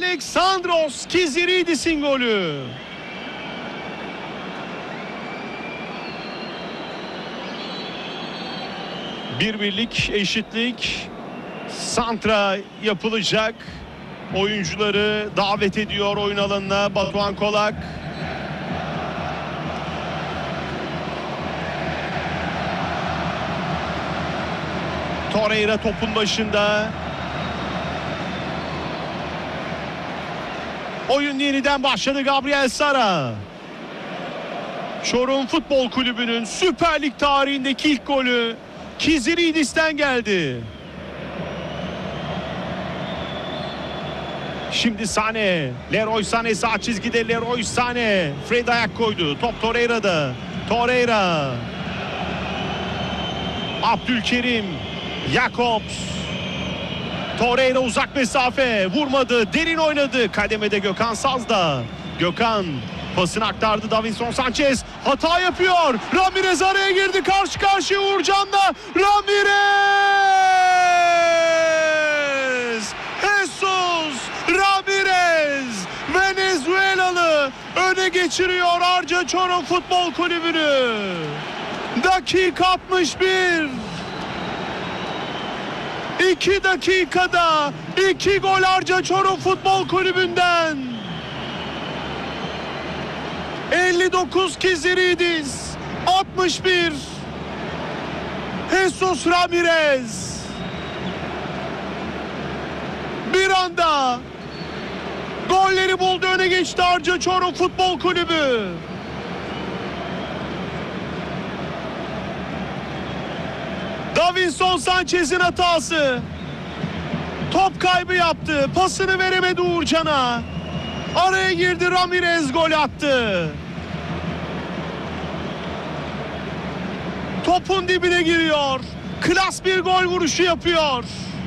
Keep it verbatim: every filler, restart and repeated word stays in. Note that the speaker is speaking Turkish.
Alexandros Kiziridis'in golü. Bir birlik eşitlik. Santra yapılacak. Oyuncuları davet ediyor oyun alanına Batuhan Kolak. Torreira topun başında. Oyun yeniden başladı. Gabriel Sara. Çorum Futbol Kulübü'nün Süper Lig tarihindeki ilk golü Kiziridis'ten geldi. Şimdi Sané. Leroy Sané sağ çizgide. Leroy Sané. Fred ayak koydu. Top Torreira'da. Torreira. Abdülkerim. Jakobs. Torreira uzak mesafe. Vurmadı. Derin oynadı. Kademede Gökhan Saz'da. Gökhan pasını aktardı. Davinson Sanchez hata yapıyor. Ramirez araya girdi. Karşı karşıya Uğurcan'la. Ramirez. Jesus Ramirez. Venezuelalı öne geçiriyor Arca Çorum Futbol Kulübü'nü. Dakika altmış bir. İki dakikada iki gol Arca Çorum Futbol Kulübü'nden. elli dokuz Kiziridis, altmış bir Jesus Ramirez. Bir anda golleri buldu, öne geçti Arca Çorum Futbol Kulübü. Davinson Sanchez'in hatası. Top kaybı yaptı. Pasını veremedi Uğurcan'a. Araya girdi, Ramirez gol attı. Topun dibine giriyor. Klas bir gol vuruşu yapıyor.